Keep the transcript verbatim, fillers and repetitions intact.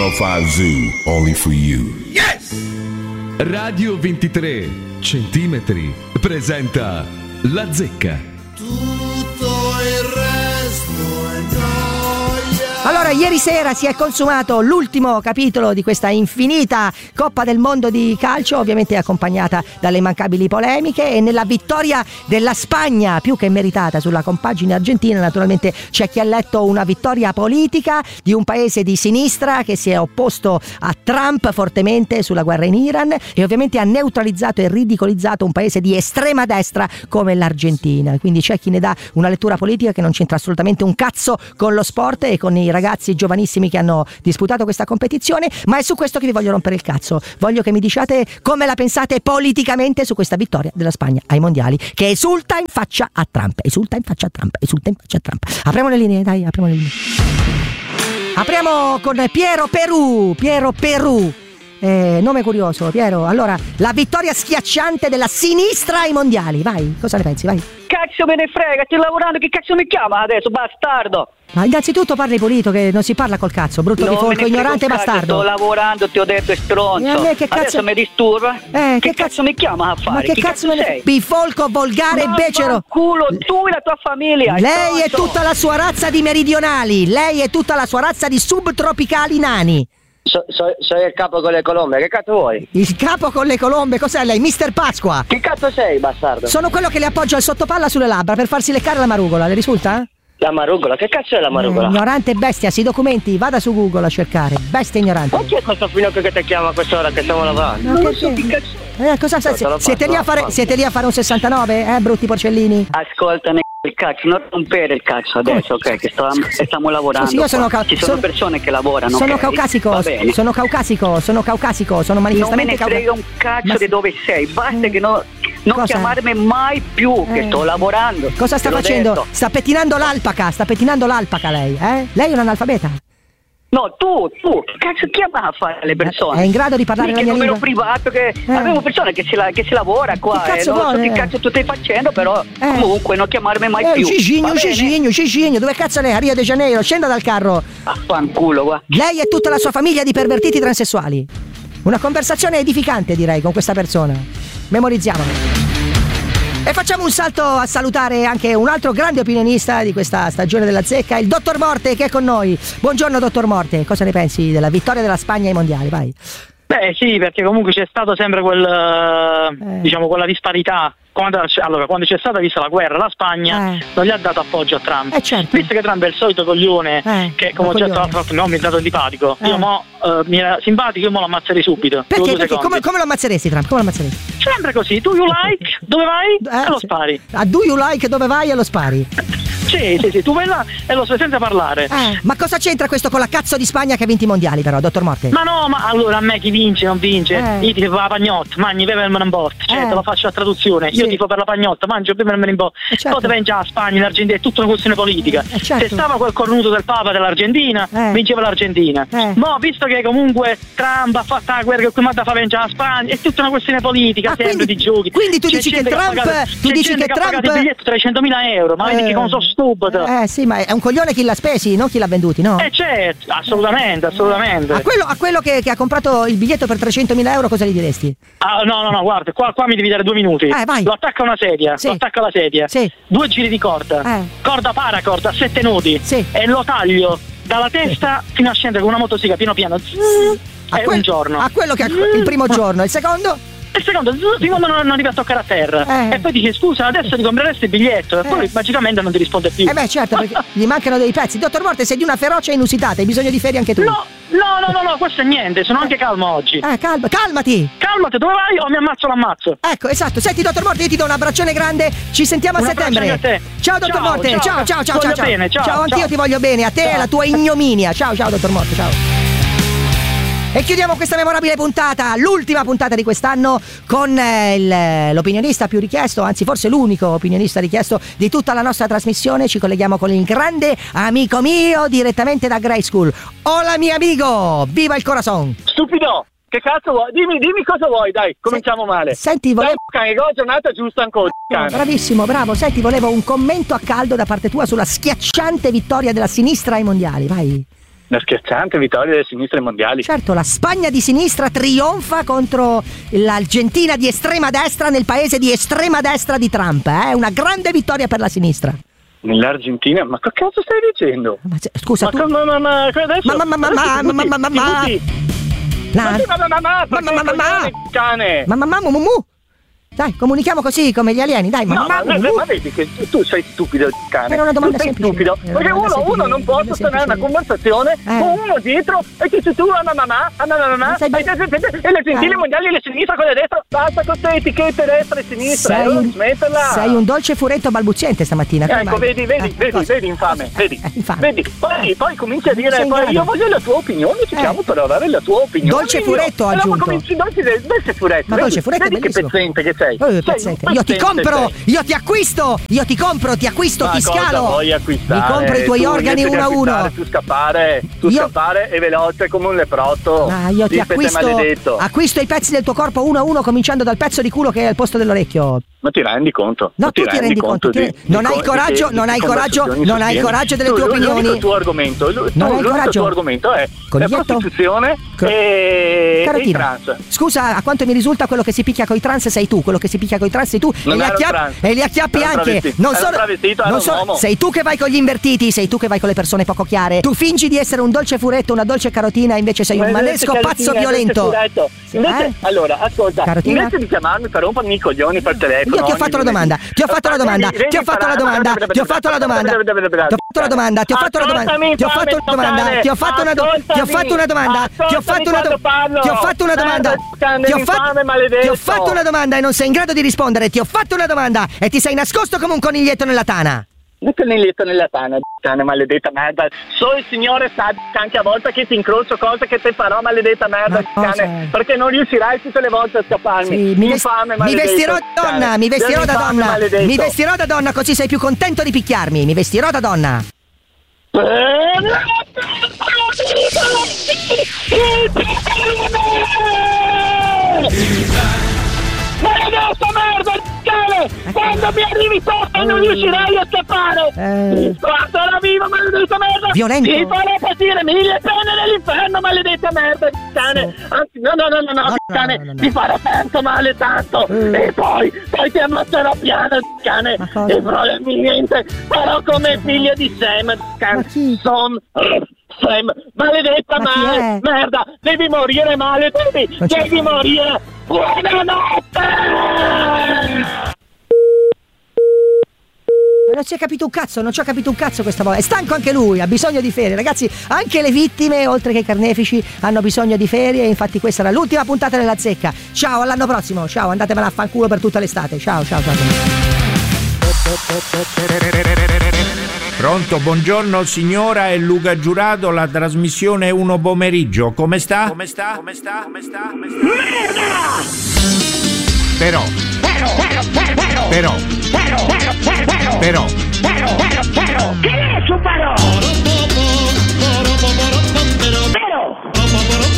centocinque Zoo, only for you. Yes! Radio ventitré centimetri presenta La Zecca. Tutto il resto è gioia. Allora, ieri sera si è consumato l'ultimo capitolo di questa infinita Coppa del Mondo di calcio, ovviamente accompagnata dalle immancabili polemiche, e nella vittoria della Spagna, più che meritata, sulla compagine argentina, naturalmente c'è chi ha letto una vittoria politica di un paese di sinistra che si è opposto a Trump fortemente sulla guerra in Iran e ovviamente ha neutralizzato e ridicolizzato un paese di estrema destra come l'Argentina. Quindi c'è chi ne dà una lettura politica che non c'entra assolutamente un cazzo con lo sport e con i ragazzi giovanissimi che hanno disputato questa competizione, ma è su questo che vi voglio rompere il cazzo. Voglio che mi diciate come la pensate politicamente su questa vittoria della Spagna ai mondiali, che esulta in faccia a Trump, esulta in faccia a Trump, esulta in faccia a Trump. Apriamo le linee, dai, apriamo le linee. Apriamo con Piero Perù, Piero Perù. Eh, nome curioso, Piero. Allora, la vittoria schiacciante della sinistra ai mondiali, vai, cosa ne pensi, vai? Cazzo me ne frega, stai lavorando, che cazzo mi chiama adesso, bastardo? Ma innanzitutto parli pulito, che non si parla col cazzo, brutto di folco, ignorante bastardo. Sto lavorando, ti ho detto, è stronzo. E a me che cazzo... Adesso mi disturba? Eh, che, che cazzo... cazzo mi chiama a fare? Ma che Chi cazzo, cazzo me sei? ne... Bifolco, volgare, Ma becero. culo, tu e la tua famiglia. Lei stronzo. e tutta la sua razza di meridionali, lei e tutta la sua razza di subtropicali nani. So, so, sei il capo con le colombe, che cazzo vuoi? Il capo con le colombe, cos'è lei? mister Pasqua? Che cazzo sei, bastardo? Sono quello che le appoggia il sottopalla sulle labbra per farsi leccare la marugola, le risulta? La marugola, che cazzo è la marugola? Eh, ignorante bestia, si documenti, vada su Google a cercare, bestia ignorante. Ma chi è questo finocchio che ti chiama a quest'ora che stiamo lavorando? Ma perché? Eh, cosa sa, se, siete, lì a fare, siete lì a fare un sessantanove, eh, brutti porcellini? Ascolta, ne- il cazzo, non rompere il cazzo adesso, ok? Che sto, che stiamo lavorando. Sì, io sono qua. ca- Ci sono, sono persone che lavorano. Sono okay? caucasico, Va bene. sono caucasico, sono caucasico, sono Non me manifestamente ne frega un cazzo Ma- di dove sei, basta Eh. che no, non Cosa? chiamarmi mai più, che Eh. sto lavorando. Cosa sta Te l'ho facendo? detto. Sta pettinando l'alpaca, sta pettinando l'alpaca lei, eh? Lei è un analfabeta? No, tu, tu, che cazzo chiama a fare le persone? È in grado di parlare Mica la mia numero lingua? privato che Eh. avevo persone che si, la, che si lavora qua. Che cazzo eh, non so vuole? che cazzo tu stai facendo, però Eh. comunque non chiamarmi mai Eh, più. Cicigno, Va bene? Cicigno, Cicigno, dove cazzo lei? A Rio de Janeiro, scenda dal carro. Affanculo, qua. Lei e tutta la sua famiglia di pervertiti transessuali. Una conversazione edificante, direi, con questa persona. Memorizziamola. E facciamo un salto a salutare anche un altro grande opinionista di questa stagione della Zecca, il Dottor Morte, che è con noi. Buongiorno, Dottor Morte. Cosa ne pensi della vittoria della Spagna ai mondiali? Vai. Beh sì, perché comunque c'è stato sempre quel, Eh. diciamo, quella disparità. Quando, allora, quando c'è stata vista la guerra, la Spagna Eh. non gli ha dato appoggio a Trump. Eh, certo. Visto che Trump è il solito coglione, Eh, che come ho un già coglione. l'altra volta no, mi è dato antipatico. Eh. Io mo eh, mi era simpatico, io mo lo ammazzerei subito. Dopo Perché? due Perché? secondi. Come, come lo ammazzeresti, Trump? Come lo ammazzeresti? Sempre così, do you like? Dove vai? Eh, e lo sì. spari. A do you like dove vai e lo spari. Sì, sì, sì, tu vai là e lo spari senza parlare. Eh, ma cosa c'entra questo con la cazzo di Spagna che ha vinto i mondiali, però, Dottor Morte? Ma no, ma allora a me chi vince non vince. Eh. Io tifo per la pagnotta, mangi, bevi il bort. Cioè, Eh. te lo faccio a traduzione. Io Sì. tifo per la pagnotta, mangio, bevo il bort. Eh, certo. Poi dipende la Spagna, l'Argentina, è tutta una questione politica. Eh, certo. Se stava quel cornuto del Papa dell'Argentina, Eh. vinceva l'Argentina. Eh. Ma visto che comunque Trump ha fatto la guerra che qui da fa vincere la Spagna, è tutta una questione politica, Ah, sempre quindi- di giochi. quindi tu C'è dici che gente ha Trump- pagato- tu c'è dici gente che ha pagato Trump- il biglietto trecentomila euro, ma vedi che come sono stupido. Eh sì, ma è un coglione chi l'ha spesi, non chi l'ha venduti, no? Eh certo, assolutamente, assolutamente. A quello, a quello che, che ha comprato il biglietto per trecentomila euro cosa gli diresti? Ah, no, no, no, guarda, qua, qua mi devi dare due minuti. Eh, vai. Lo attacca a una sedia, Sì. lo attacca alla sedia. Sì. Due giri di corda. Eh. Corda paracord a sette nodi. Sì. E lo taglio dalla testa fino a scendere con una motosega piano piano. Zzz, A e quel- un giorno. A quello che ha il primo giorno, il secondo? E il secondo, zzz, fino a quando non, non arriva a toccare a terra. Eh. E poi dice scusa, adesso ti compreresti il biglietto. E poi Eh. magicamente non ti risponde più. Eh beh certo, perché gli mancano dei pezzi. Dottor Morte, sei di una ferocia inusitata, hai bisogno di ferie anche tu. No, no, no, no, no, questo è niente, sono anche calmo oggi. Eh, calma, calmati! Calmati, dove vai o mi ammazzo o l'ammazzo? Ecco, esatto. Senti, Dottor Morte, io ti do un abbraccione grande. Ci sentiamo a Un settembre. abbraccione a te. Ciao, Dottor Ciao, Morte. ciao. Ciao, ciao, ciao, Ti voglio ciao. bene, ciao, anch'io ciao. ti voglio bene. A te e Ciao. alla tua ignominia. Ciao, ciao, Dottor Morte. Ciao. E chiudiamo questa memorabile puntata, l'ultima puntata di quest'anno, con eh, il- l'opinionista più richiesto, anzi forse l'unico opinionista richiesto di tutta la nostra trasmissione. Ci colleghiamo con il grande amico mio direttamente da Grey School. Hola mio amico, viva il corazon! Stupido! Che cazzo vuoi? Dimmi, dimmi cosa vuoi, dai, cominciamo male. Senti, volevo... Dai, che ho giornata giusta ancora, cane. Bravissimo, bravo. Senti, volevo un commento a caldo da parte tua sulla schiacciante vittoria della sinistra ai mondiali, vai. Una schiacciante vittoria delle sinistre mondiali. Certo, la Spagna di sinistra trionfa contro l'Argentina di estrema destra nel paese di estrema destra di Trump. È eh? Una grande vittoria per la sinistra. Nell'Argentina? Ma che cazzo stai dicendo? Ma, scusa, ma tu... ma ma ma adesso, ma ma ma ma ma ma ma ma ma ma ma ma ma ma ma cane. Ma ma ma mu mu. Dai, comunichiamo così come gli alieni, dai, ma, no, ma, ma, ma, ma vedi che tu sei stupido, cane. Era una domanda tu sei semplice. stupido, Era perché una uno, semplice, uno non può sostenere una conversazione eh. con uno dietro e dici tu a mamma, a mamma, e le gentili eh. mondiali le sinistra con le destra, basta con queste etichette destra e sinistra, sei, non smetterla. Sei un dolce furetto balbuziente stamattina. Ecco, vedi, vedi, eh, vedi, cosa? vedi, infame, vedi, eh, infame. vedi, poi, poi cominci a dire, sei poi io grado. voglio la tua opinione, ci siamo Eh. per avere la tua opinione. Dolce io. furetto, E dopo aggiunto. cominci, dolce, dolce furetto, Ma vedi, dolce furetto è vedi che bellissimo. pezzente che sei. Oh, Sei pezzente. un Io ti pezzente compro, sei. io ti acquisto, io ti compro, ti acquisto, Ma ti cosa scalo. vuoi acquistare? Mi compro i tuoi Tu, organi invece di uno a uno. acquistare, Tu scappare, tu Io- scappare e veloce come un leprotto. Ah, io ti Dipete acquisto, maledetto. acquisto i pezzi del tuo corpo uno a uno, cominciando dal pezzo di culo che è al posto dell'orecchio. Ma ti rendi conto? No, tu ti rendi conto, ti di- rendi- non di hai co- coraggio, di- non di hai coraggio, conversazioni non hai sostieni? coraggio delle Tu, tue opinioni. L'unico tuo argomento, tu, Non hai l'unico coraggio. tuo argomento è Coniglietto? la prostituzione Co- e, e i Carotina, trans. scusa, a quanto mi risulta quello che si picchia coi trans sei tu, quello che si picchia coi trans sei tu Non e li, era un acchiappi, trans. e li acchiappi Era un anche. travestito. Non Era un sono, travestito, era non un sono- uomo. sei tu che vai con gli invertiti, sei tu che vai con le persone poco chiare. Tu fingi di essere un dolce furetto, una dolce carotina, invece sei un Ma manesco invece pazzo Carotina, violento. invece furetto. Invece, Eh? allora, ascolta, Carotina? invece di chiamarmi per rompermi i coglioni per telefono. Io ti ho ogni fatto la lunedì. domanda, ti ho fatto la domanda, Devi- ti ho devi fatto la imparare- domanda, ti ho fatto la domanda, ti ho fatto la domanda, ti ho fatto la domanda, ti ho fatto una domanda, ti ho fatto una domanda, ti ho fatto una domanda, ti ho fatto una domanda, ti ho fatto una domanda, ti ho fatto, ti ho fatto una domanda e non sei in grado di rispondere, ti ho fatto una domanda e ti sei nascosto come un coniglietto nella tana. Non te ne letto nella tana, cane maledetta merda. Solo il Signore sa anche a volte che ti incrocio cose che te farò, maledetta merda, Ma cosa? cane. Perché non riuscirai tutte le volte a scapparmi. Sì, mi, ves- Infame, mi maledetto, vestirò da donna, cane. mi vestirò da Infame, donna, maledetto. mi vestirò da donna così sei più contento di picchiarmi, mi vestirò da donna. Maledetta merda, cane! Quando mi arrivi sotto non riuscirai a scappare! Eh. Sarà viva, maledetta merda! Violento? Ti farò patire mille pene nell'inferno, maledetta merda, cane! Anzi, no, no, no, no, no, no, cane! no, no, no. Ti farò tanto male, tanto! Eh. E poi, poi ti ammazzerò piano, cane! Ma cosa? E probabilmente niente! Farò come figlio di Sam, cane! Ma chi? Son... Sam, maledetta Ma chi male, è? merda, devi morire male, devi, Non c'è- devi morire. Buonanotte! Ma non si è capito un cazzo, non ci ho capito un cazzo questa volta. È stanco anche lui, ha bisogno di ferie. Ragazzi, anche le vittime, oltre che i carnefici, hanno bisogno di ferie. E infatti questa era l'ultima puntata della Zecca. Ciao, all'anno prossimo. Ciao, andatevela a fanculo per tutta l'estate. Ciao, ciao, ciao. Pronto, buongiorno signora, è Luca Giurato, la trasmissione uno pomeriggio. Come sta? Come sta? Come sta? Come sta? Come sta? Merda! Però. Però. Però. Però. Però. Però. Però. Però. Però. Che è su però?